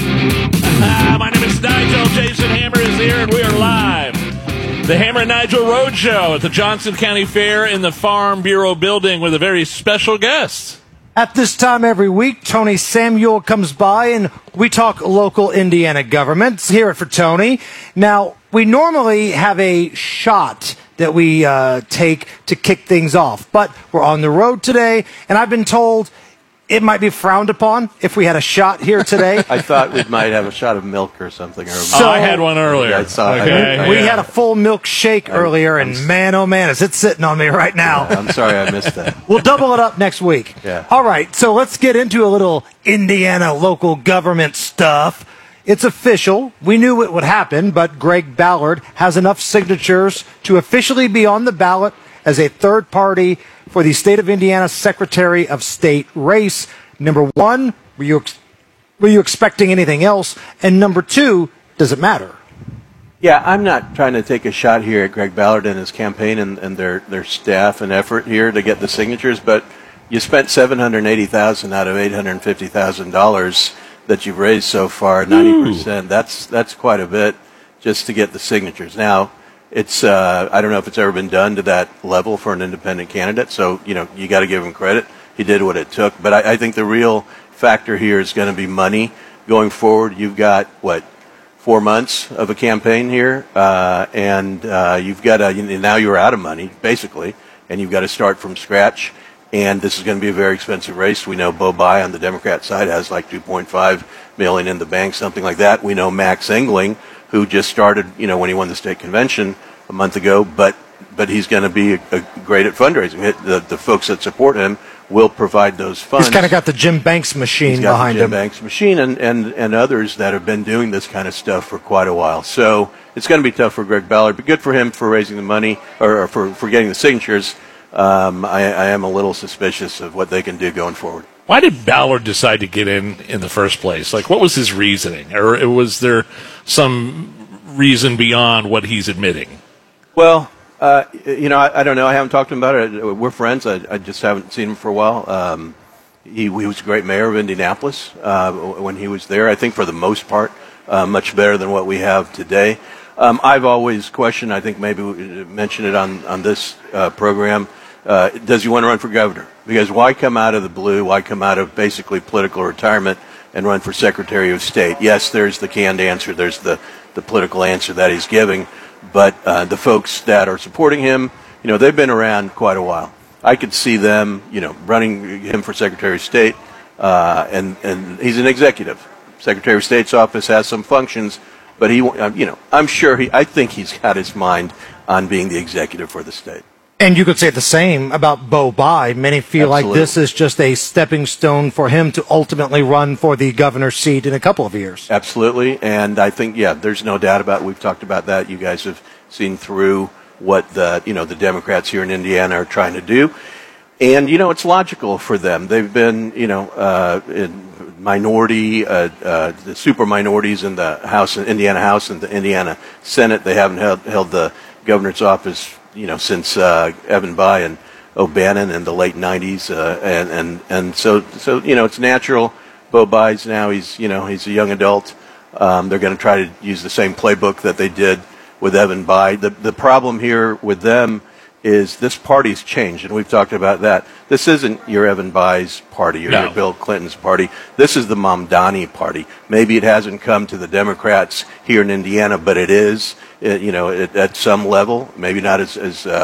Uh, my name is Nigel. Jason Hammer is here, and we are live. The Hammer and Nigel Road Show at the Johnson County Fair in the Farm Bureau building with a very special guest. At this time every week, Tony Samuel comes by and we talk local Indiana governments. Hear it for Tony. Now, we normally have a shot that we uh, take to kick things off, but we're on the road today, and I've been told it might be frowned upon if we had a shot here today. I thought we might have a shot of milk or something. Or so, oh, I had one earlier. I saw okay. I, we I, had a full milkshake earlier, and man, oh man, is it sitting on me right now. Yeah, I'm sorry I missed that. We'll double it up next week. Yeah. All right, so let's get into a little Indiana local government stuff. It's official. We knew it would happen, but Greg Ballard has enough signatures to officially be on the ballot as a third party for the state of Indiana Secretary of State race. Number one, were you, were you expecting anything else? And number two, does it matter? Yeah, I'm not trying to take a shot here at Greg Ballard and his campaign and, and their, their staff and effort here to get the signatures, but you spent seven hundred eighty thousand dollars out of eight hundred fifty thousand dollars that you've raised so far, ninety percent. Ooh. That's that's quite a bit just to get the signatures. Now, it's uh, I don't know if it's ever been done to that level for an independent candidate, so you know you got to give him credit. He did what it took, but I, I think the real factor here is going to be money going forward. You've got what four months of a campaign here, uh, and uh, you've got to, now you're out of money basically, and you've got to start from scratch. And this is going to be a very expensive race. We know Bo Bai on the Democrat side has like two point five million dollars in the bank, something like that. We know Max Engling, who just started, you know, when he won the state convention a month ago, but but he's going to be a, a great at fundraising. The, the folks that support him will provide those funds. He's kind of got the Jim Banks machine He's got behind the Jim him. Banks machine and, and, and others that have been doing this kind of stuff for quite a while. So it's going to be tough for Greg Ballard, but good for him for raising the money or, or for, for getting the signatures. Um, I, I am a little suspicious of what they can do going forward. Why did Ballard decide to get in in the first place? Like, what was his reasoning? Or was there some reason beyond what he's admitting? Well, uh, you know, I, I don't know. I haven't talked to him about it. We're friends. I, I just haven't seen him for a while. Um, he, he was a great mayor of Indianapolis uh, when he was there. I think for the most part, uh, much better than what we have today. Um, I've always questioned, I think maybe we mentioned it on, on this uh, program, uh, does he want to run for governor? Because why come out of the blue, why come out of basically political retirement and run for Secretary of State? Yes, there's the canned answer, there's the, the political answer that he's giving, but uh, the folks that are supporting him, you know, they've been around quite a while. I could see them, you know, running him for Secretary of State, uh, and, and he's an executive. Secretary of State's office has some functions, but he, you know, I'm sure he, I think he's got his mind on being the executive for the state. And you could say the same about Bo Bai. Many feel Absolutely. like this is just a stepping stone for him to ultimately run for the governor's seat in a couple of years. Absolutely. And I think, yeah, there's no doubt about it. We've talked about that. You guys have seen through what the, you know, the Democrats here in Indiana are trying to do. And, you know, it's logical for them. They've been, you know, uh, in minority, uh, uh, the super minorities in the House, Indiana House and the Indiana Senate. They haven't held, held the governor's office, you know, since uh, Evan Bayh and O'Bannon in the late nineties. Uh, and, and, and so, so, you know, it's natural. Bo Bai's now, he's, you know, he's a young adult. Um, they're going to try to use the same playbook that they did with Evan Bayh. The, the problem here with them is this party's changed, and we've talked about that. This isn't your Evan Bayh's party or no. your Bill Clinton's party. This is the Mamdani party. Maybe it hasn't come to the Democrats here in Indiana, but it is, it, you know, it, at some level. Maybe not as, as uh,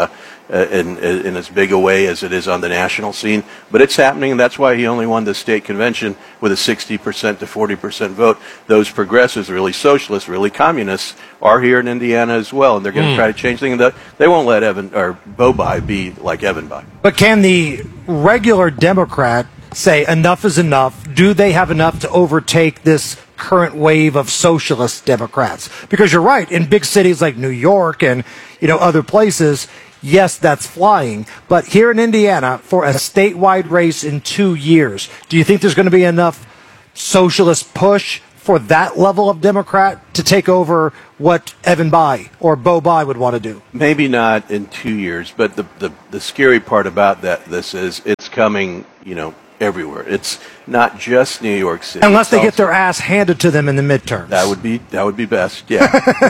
uh, in, in as big a way as it is on the national scene. But it's happening, and that's why he only won the state convention with a sixty percent to forty percent vote. Those progressives, really socialists, really communists, are here in Indiana as well, and they're going to Mm. try to change things. And they won't let Evan or Bobai be like Evan Bayh. But can the regular Democrat say enough is enough? Do they have enough to overtake this current wave of socialist Democrats? Because you're right, in big cities like New York and, you know, other places, yes, that's flying. But here in Indiana, for a statewide race in two years, do you think there's going to be enough socialist push for that level of Democrat to take over what Evan Bayh or Bo Bayh would want to do? Maybe not in two years, but the, the, the scary part about that, this is it's coming, you know, everywhere. It's not just New York City. Unless they It's get their ass handed to them in the midterms. That would be that would be best, yeah.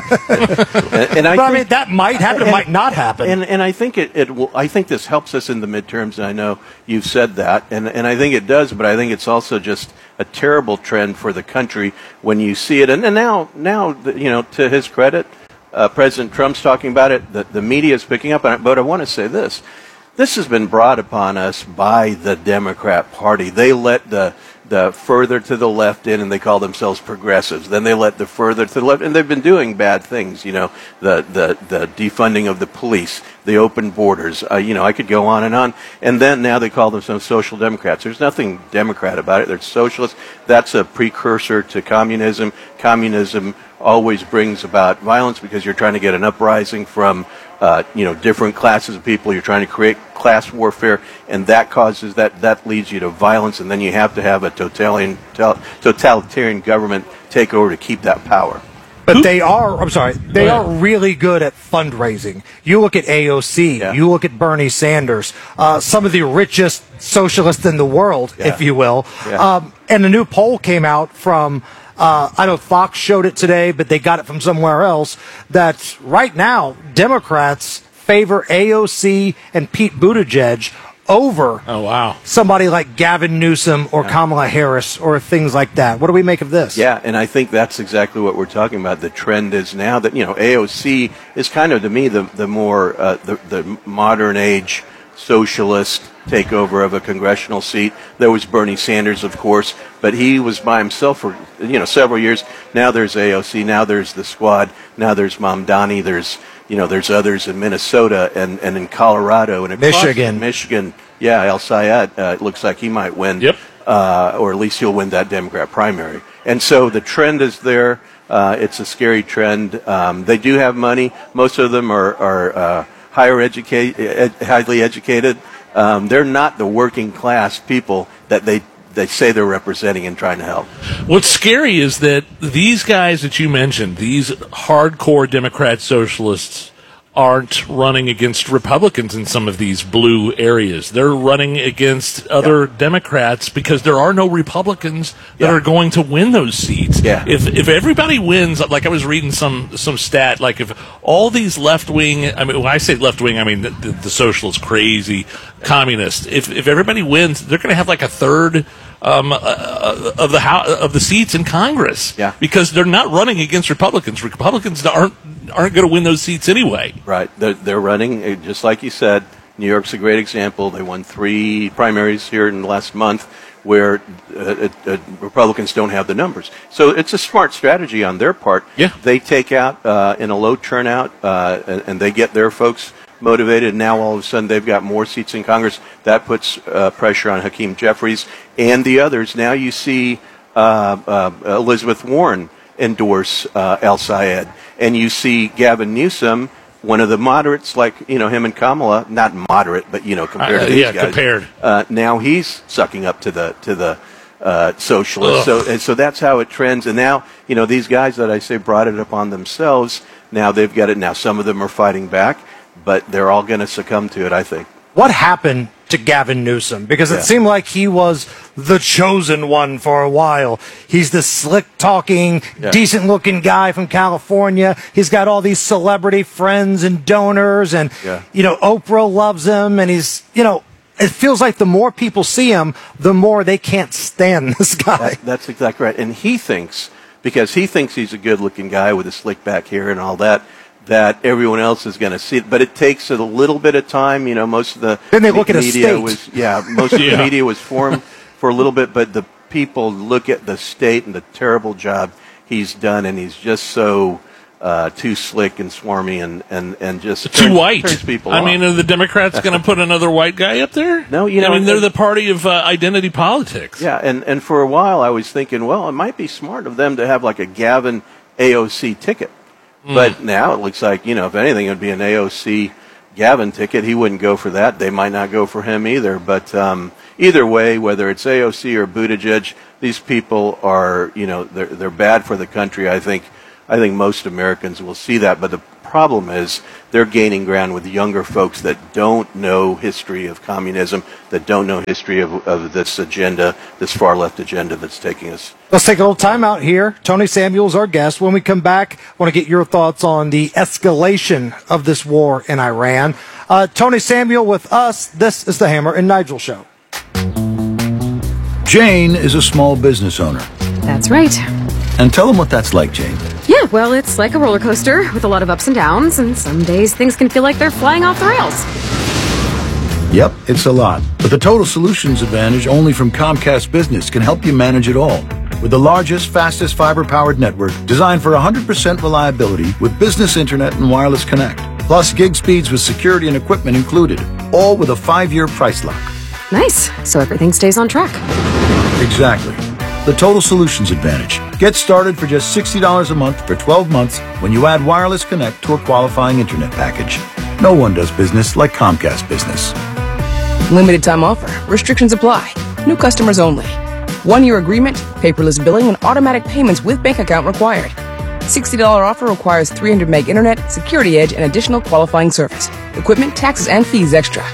and, and I, But I think, mean, that might happen, it and- might not happen. And and I think it, it will. I think this helps us in the midterms. And I know you've said that, and and I think it does. But I think it's also just a terrible trend for the country when you see it. And, and now now you know, to his credit, uh, President Trump's talking about it. The the media is picking up on it. But I want to say this. This has been brought upon us by the Democrat Party. They let the the further to the left in, and they call themselves progressives. Then they let the further to the left, and they've been doing bad things. You know, the the, the defunding of the police, the open borders. Uh, you know, I could go on and on. And then now they call themselves social democrats. There's nothing Democrat about it. They're socialists. That's a precursor to communism. Communism always brings about violence because you're trying to get an uprising from uh, you know, different classes of people. You're trying to create class warfare, and that causes that that leads you to violence, and then you have to have a totalitarian totalitarian government take over to keep that power. But they are, I'm sorry, they are really good at fundraising. You look at A O C, you look at Bernie Sanders, uh, some of the richest socialists in the world, Yeah. if you will. Yeah. Um, and a new poll came out from, uh, I know Fox showed it today, but they got it from somewhere else, that right now, Democrats favor A O C and Pete Buttigieg over oh, wow. somebody like Gavin Newsom or Kamala Harris or things like that. What do we make of this? Yeah, and I think that's exactly what we're talking about. The trend is now that, you know, A O C is kind of, to me, the the more uh, the, the modern age socialist takeover of a congressional seat. There was Bernie Sanders, of course, but he was by himself for, you know, several years. Now there's A O C. Now there's the Squad. Now there's Mamdani. There's You know, there's others in Minnesota and, and in Colorado and across Michigan. Michigan, yeah, El Sayed, uh, it looks like he might win, yep. uh, or at least he'll win that Democrat primary. And so the trend is there. Uh, it's a scary trend. Um, they do have money. Most of them are, are uh, higher educate, ed, highly educated. Um, they're not the working class people that they they say they're representing and trying to help. What's scary is that these guys that you mentioned, these hardcore Democrat socialists, aren't running against Republicans in some of these blue areas. They're running against other yeah. Democrats because there are no Republicans that yeah. are going to win those seats. Yeah. If if everybody wins, like I was reading some some stat, like if all these left wing, I mean, when I say left wing, I mean the, the, the socialist, crazy, communist. If if everybody wins, they're going to have like a third. Um, uh, of the house, of the seats in Congress, yeah, because they're not running against Republicans. Republicans aren't aren't going to win those seats anyway. Right, they're, they're running just like you said. New York's a great example. They won three primaries here in the last month, where uh, uh, Republicans don't have the numbers. So it's a smart strategy on their part. Yeah, they take out uh, in a low turnout, uh, and, and they get their folks motivated. Now all of a sudden they've got more seats in Congress. That puts uh, pressure on Hakeem Jeffries and the others. Now you see uh, uh, Elizabeth Warren endorse uh, El Sayed, and you see Gavin Newsom, one of the moderates, like, you know, him and Kamala, not moderate, but, you know, compared uh, to these yeah, guys. compared. Uh, now he's sucking up to the to the uh, socialists. So and so that's how it trends. And now, you know, these guys that I say brought it upon themselves. Now they've got it. Now some of them are fighting back, but they're all going to succumb to it, I think. What happened to Gavin Newsom? Because it Yeah. seemed like he was the chosen one for a while. He's the slick-talking, Yeah. decent-looking guy from California. He's got all these celebrity friends and donors, and, Yeah. you know, Oprah loves him, and he's, you know, it feels like the more people see him, the more they can't stand this guy. That, that's exactly right. And he thinks, because he thinks he's a good-looking guy with a slick back hair and all that, that everyone else is going to see it. But it takes a little bit of time. You know, most of the then they look at a media state. was yeah, most of Yeah. the media was formed for a little bit, but the people look at the state and the terrible job he's done, and he's just so uh, too slick and swarmy and, and, and just Too turns, white. turns people I off. mean, are the Democrats going to put another white guy up there? No, you know, I mean, they're and- the party of uh, identity politics. Yeah, and, and for a while I was thinking, well, it might be smart of them to have like a Gavin A O C ticket. Mm. But now it looks like, you know, if anything, it would be an A O C Gavin ticket. He wouldn't go for that. They might not go for him either. But um, either way, whether it's A O C or Buttigieg, these people are, you know, they're, they're bad for the country. I think I think most Americans will see that. But the problem is they're gaining ground with younger folks that don't know history of communism, that don't know history of, of this agenda, this far left agenda that's taking us. Let's take a little time out here. Tony Samuel's our guest. When we come back, I want to get your thoughts on the escalation of this war in Iran. Uh, Tony Samuel with us. This is the Hammer and Nigel Show. Jane is a small business owner. That's right. And tell them what that's like, Jane. Yeah, well, it's like a roller coaster with a lot of ups and downs, and some days things can feel like they're flying off the rails. Yep, it's a lot. But the Total Solutions Advantage only from Comcast Business can help you manage it all. With the largest, fastest fiber-powered network designed for one hundred percent reliability with business internet and wireless connect. Plus gig speeds with security and equipment included. All with a five-year price lock. Nice. So everything stays on track. Exactly. The Total Solutions Advantage. Get started for just sixty dollars a month for twelve months when you add wireless connect to a qualifying internet package. No one does business like Comcast Business. Limited time offer. Restrictions apply. New customers only. One-year agreement, paperless billing, and automatic payments with bank account required. sixty dollars offer requires three hundred meg internet, security edge, and additional qualifying service. Equipment, taxes, and fees extra.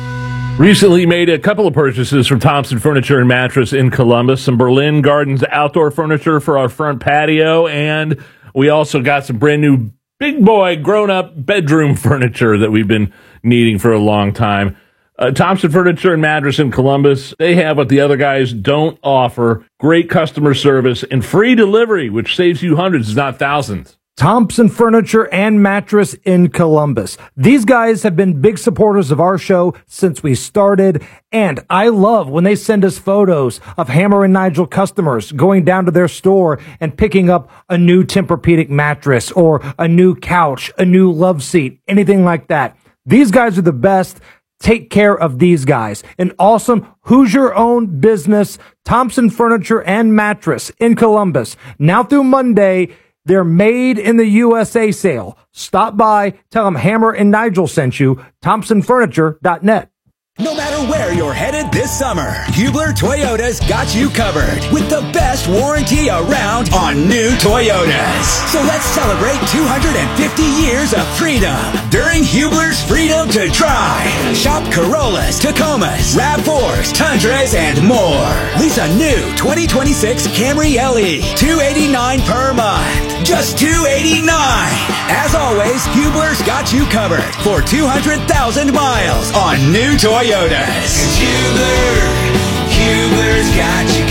Recently made a couple of purchases from Thompson Furniture and Mattress in Columbus. Some Berlin Gardens outdoor furniture for our front patio. And we also got some brand new big boy grown-up bedroom furniture that we've been needing for a long time. Uh, Thompson Furniture and Mattress in Columbus, they have what the other guys don't offer. Great customer service and free delivery, which saves you hundreds, if not thousands. Thompson Furniture and Mattress in Columbus. These guys have been big supporters of our show since we started, and I love when they send us photos of Hammer and Nigel customers going down to their store and picking up a new Tempur-Pedic mattress or a new couch, a new love seat, anything like that. These guys are the best. Take care of these guys. An awesome Hoosier-owned business, Thompson Furniture and Mattress in Columbus. Now through Monday, they're made in the U S A sale. Stop by, tell them Hammer and Nigel sent you, thompson furniture dot net. No matter where you're headed this summer, Hubler Toyota's got you covered with the best warranty around on new Toyotas. So let's celebrate two hundred fifty years of freedom during Hubler's Freedom to Drive. Shop Corollas, Tacomas, RAV fours, Tundras, and more. Lease a new twenty twenty-six Camry L E, two hundred eighty-nine dollars per month. Just two hundred eighty-nine dollars. As always, Hubler's got you covered for two hundred thousand miles on new Toyotas. It's Hubler. Hubler's got you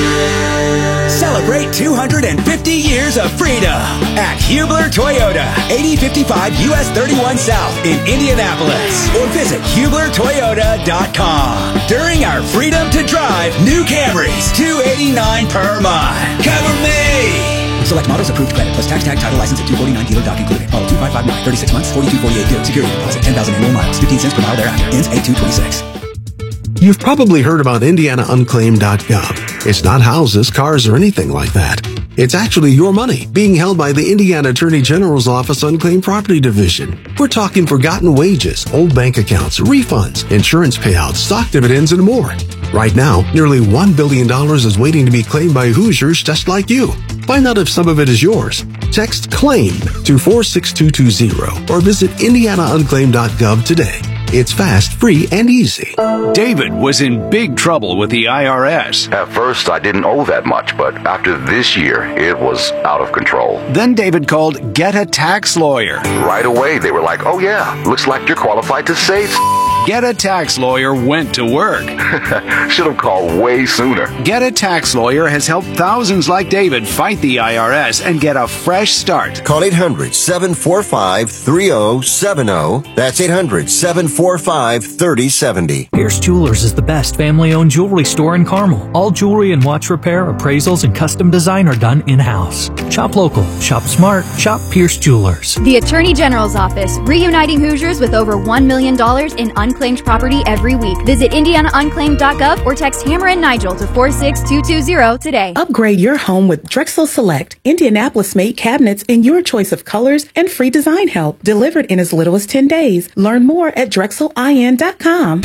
covered. Celebrate two hundred fifty years of freedom at Hubler Toyota, eighty fifty-five U S thirty-one South in Indianapolis. Or visit hubler toyota dot com. During our Freedom to Drive new Camrys, two hundred eighty-nine dollars per month. Cover me! Select models approved credit plus tax tag title license at two forty-nine dealer doc included. Follow two five five nine, thirty-six months, forty-two forty-eight due. Security deposit, ten thousand annual miles, fifteen cents per mile thereafter. Ends eight two twenty-six. You've probably heard about indiana unclaimed dot gov. It's not houses, cars, or anything like that. It's actually your money being held by the Indiana Attorney General's Office Unclaimed Property Division. We're talking forgotten wages, old bank accounts, refunds, insurance payouts, stock dividends, and more. Right now, nearly one billion dollars is waiting to be claimed by Hoosiers just like you. Find out if some of it is yours. Text CLAIM to four six two two zero or visit indiana unclaimed dot gov today. It's fast, free, and easy. David was in big trouble with the I R S. At first, I didn't owe that much, but after this year, it was out of control. Then David called Get a Tax Lawyer. Right away, they were like, oh yeah, looks like you're qualified to save. Get a Tax Lawyer went to work. Should have called way sooner. Get a Tax Lawyer has helped thousands like David fight the I R S and get a fresh start. Call eight hundred, seven four five, three oh seven oh. That's eight hundred, seven four five, three oh seven oh. Pierce Jewelers is the best family-owned jewelry store in Carmel. All jewelry and watch repair, appraisals, and custom design are done in-house. Shop local, shop smart, shop Pierce Jewelers. The Attorney General's Office, reuniting Hoosiers with over one million dollars in unclaimed property every week. Visit indiana unclaimed dot gov or text Hammer and Nigel to four six two two zero today. Upgrade your home with Drexel Select, Indianapolis-made cabinets in your choice of colors and free design help, delivered in as little as ten days. Learn more at drexel I N dot com.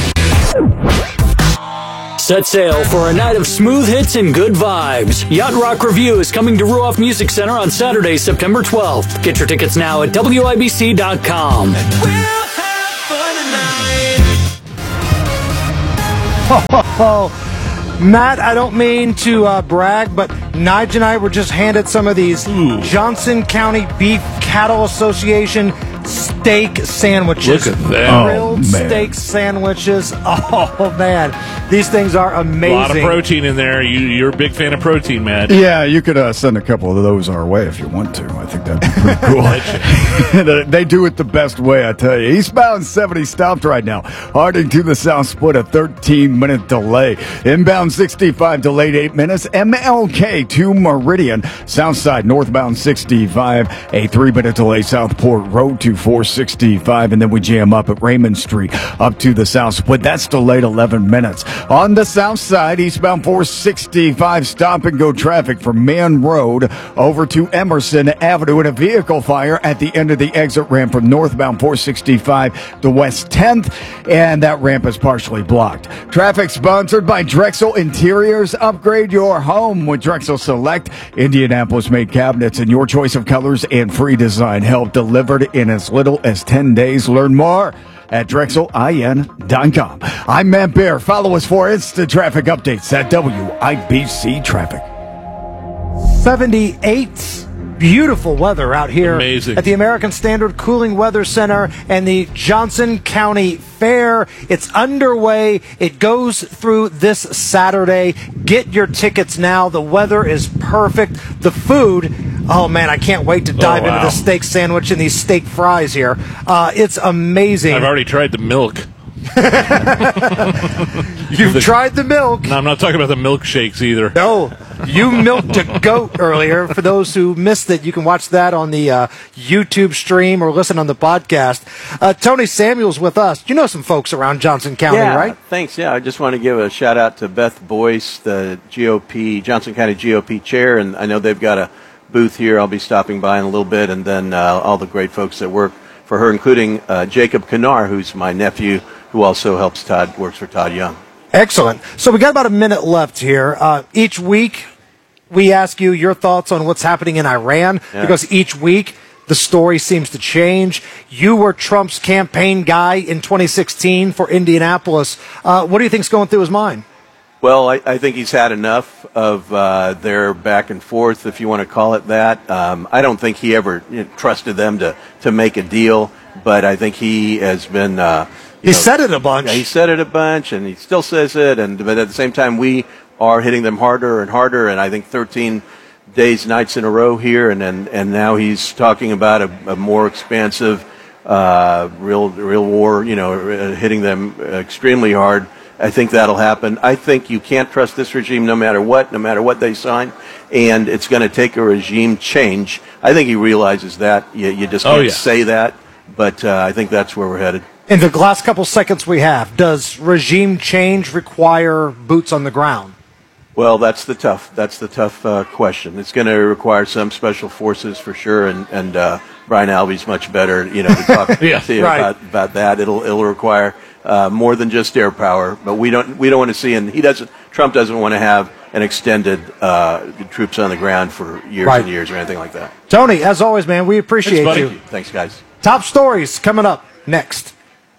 Set sail for a night of smooth hits and good vibes. Yacht Rock Review is coming to Ruoff Music Center on Saturday, September twelfth. Get your tickets now at W I B C dot com. Matt, I don't mean to uh, brag, but Nige and I were just handed some of these Ooh. Johnson County Beef Cattle Association steak sandwiches. Look at that. Grilled Oh, man. steak sandwiches. Oh, man. These things are amazing. A lot of protein in there. You, you're a big fan of protein, Matt. Yeah, you could uh, send a couple of those our way if you want to. I think that'd be pretty cool. They do it the best way, I tell you. Eastbound seventy stopped right now. Harding to the south split, a thirteen-minute delay. Inbound sixty-five delayed eight minutes. M L K to Meridian. Southside northbound sixty-five, a three-minute delay. Southport Road to four sixty-five, and then we jam up at Raymond Street up to the south split. That's delayed eleven minutes. On the south side, eastbound four sixty-five, stop and go traffic from Man Road over to Emerson Avenue, and a vehicle fire at the end of the exit ramp from northbound four sixty-five to West tenth, and that ramp is partially blocked. Traffic sponsored by Drexel Interiors. Upgrade your home with Drexel Select, Indianapolis-made cabinets in your choice of colors and free design help, delivered in as little as ten days. Learn more at drexel I N dot com. I'm Matt Bear. Follow us for instant traffic updates at W I B C Traffic. seventy-eight. Beautiful weather out here Amazing. at the American Standard Cooling Weather Center and the Johnson County Fair. It's underway. It goes through this Saturday. Get your tickets now. The weather is perfect. The food, oh man, I can't wait to dive oh, wow. into the steak sandwich and these steak fries here. Uh, it's amazing. I've already tried the milk. You've the, tried the milk. No, I'm not talking about the milkshakes either. No, you milked a goat earlier. For those who missed it, you can watch that on the uh, YouTube stream or listen on the podcast. Uh, Tony Samuel's with us. You know some folks around Johnson County, yeah, right? Thanks. Yeah, I just want to give a shout out to Beth Boyce, the G O P, Johnson County G O P chair, and I know they've got a booth here. I'll be stopping by in a little bit, and then uh, all the great folks that work for her, including uh, Jacob Kanar, who's my nephew, who also helps Todd, works for Todd Young. Excellent. So we got about a minute left here. Uh, each week, we ask you your thoughts on what's happening in Iran, Yeah. because each week the story seems to change. You were Trump's campaign guy in twenty sixteen for Indianapolis. Uh, what do you think's going through his mind? Well, I, I think he's had enough of uh, their back and forth, if you want to call it that. Um, I don't think he ever you know, trusted them to, to make a deal, but I think he has been... Uh, He know, said it a bunch. Yeah, he said it a bunch, and he still says it. And but at the same time, we are hitting them harder and harder. And I think thirteen days, nights in a row here, and and, and now he's talking about a, a more expansive, uh, real real war. You know, hitting them extremely hard. I think that'll happen. I think you can't trust this regime no matter what, no matter what they sign, and it's going to take a regime change. I think he realizes that. You, you just can't oh, yeah. say that, but uh, I think that's where we're headed. In the last couple seconds we have, does regime change require boots on the ground? Well, that's the tough. That's the tough uh, question. It's going to require some special forces for sure, and and uh, Brian Alvey's much better, you know, to talk yeah, to you right. about, about that. It'll it'll require uh, more than just air power, but we don't we don't want to see, and he doesn't. Trump doesn't want to have an extended uh, troops on the ground for years Right. and years or anything like that. Tony, as always, man, we appreciate Thanks, you. buddy. Thanks, guys. Top stories coming up next.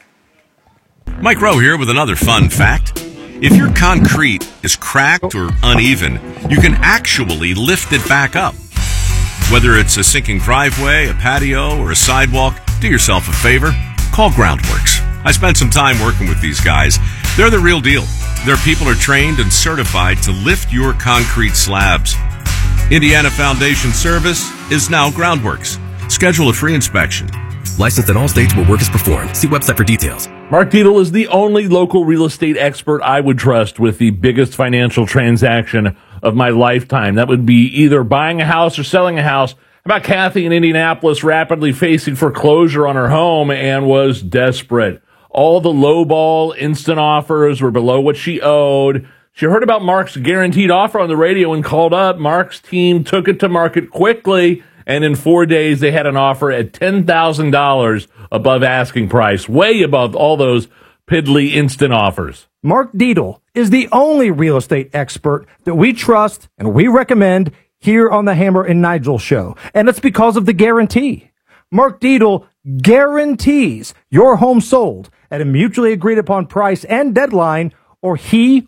Mike Rowe here with another fun fact. If your concrete is cracked or uneven, you can actually lift it back up. Whether it's a sinking driveway, a patio, or a sidewalk, do yourself a favor. Call Groundworks. I spent some time working with these guys. They're the real deal. Their people are trained and certified to lift your concrete slabs. Indiana Foundation Service is now Groundworks. Schedule a free inspection. Licensed in all states where work is performed. See website for details. Mark Dietel is the only local real estate expert I would trust with the biggest financial transaction of my lifetime. That would be either buying a house or selling a house. How about Kathy in Indianapolis rapidly facing foreclosure on her home and was desperate? All the lowball instant offers were below what she owed. She heard about Mark's guaranteed offer on the radio and called up. Mark's team took it to market quickly, and in four days they had an offer at ten thousand dollars above asking price, way above all those piddly instant offers. Mark Dietel is the only real estate expert that we trust and we recommend here on the Hammer and Nigel show, and it's because of the guarantee. Mark Dietel guarantees your home sold at a mutually agreed upon price and deadline, or he